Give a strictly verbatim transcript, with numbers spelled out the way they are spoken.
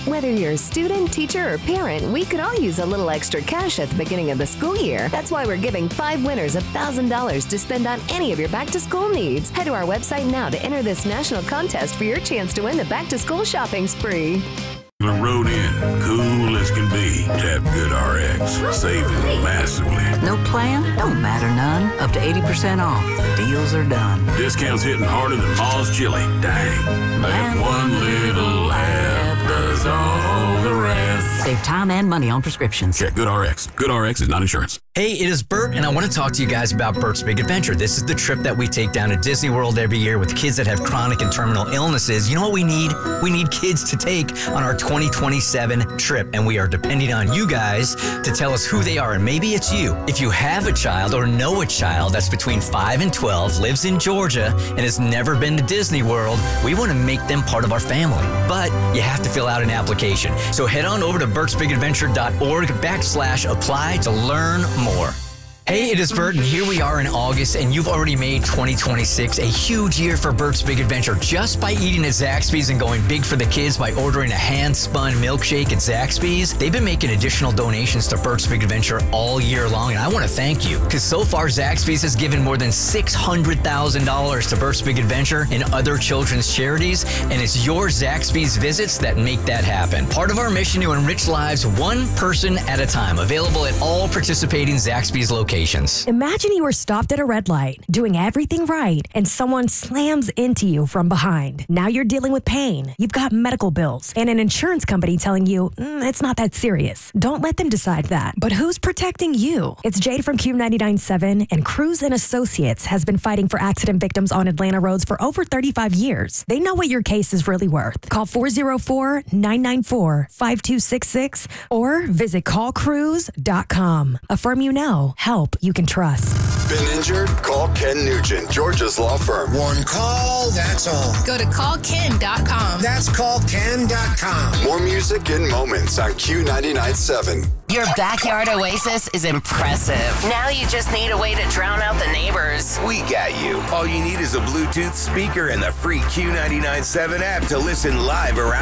Whether you're a student, teacher, or parent, we could all use a little extra cash at the beginning of the school year. That's why we're giving five winners one thousand dollars to spend on any of your back-to-school needs. Head to our website now to enter this national contest for your chance to win the back-to-school shopping spree. The road in, cool as can be. Tap GoodRx, saving massively. No plan? Don't matter none. Up to eighty percent off. The deals are done. Discounts hitting harder than Ma's chili. Dang, that one little laugh does all the rest. Save time and money on prescriptions. Check GoodRx. GoodRx is not insurance. Hey, it is Bert, and I want to talk to you guys about Bert's Big Adventure. This is the trip that we take down to Disney World every year with kids that have chronic and terminal illnesses. You know what we need? We need kids to take on our twenty twenty-seven trip, and we are depending on you guys to tell us who they are, and maybe it's you. If you have a child or know a child that's between five and twelve, lives in Georgia, and has never been to Disney World, we want to make them part of our family. But you have to fill out an application. So head on over to berts big adventure dot org backslash apply to learn more. Hey, it is Bert, and here we are in August, and you've already made twenty twenty-six a huge year for Bert's Big Adventure just by eating at Zaxby's and going big for the kids by ordering a hand-spun milkshake at Zaxby's. They've been making additional donations to Bert's Big Adventure all year long, and I want to thank you, because so far Zaxby's has given more than six hundred thousand dollars to Bert's Big Adventure and other children's charities, and it's your Zaxby's visits that make that happen. Part of our mission to enrich lives one person at a time, available at all participating Zaxby's locations. Imagine you were stopped at a red light, doing everything right, and someone slams into you from behind. Now you're dealing with pain. You've got medical bills, and an insurance company telling you, mm, it's not that serious. Don't let them decide that. But who's protecting you? It's Jade from Q ninety-nine point seven, and Cruz and Associates has been fighting for accident victims on Atlanta roads for over thirty-five years. They know what your case is really worth. Call four oh four, nine nine four, five two six six or visit call cruz dot com. A firm you know, help you can trust. Been injured? Call Ken Nugent, Georgia's law firm. One call, that's all. Go to call ken dot com. That's call ken dot com. More music and moments on Q ninety-nine point seven. Your backyard oasis is impressive. Now you just need a way to drown out the neighbors. We got you. All you need is a Bluetooth speaker and the free Q ninety-nine point seven app to listen live around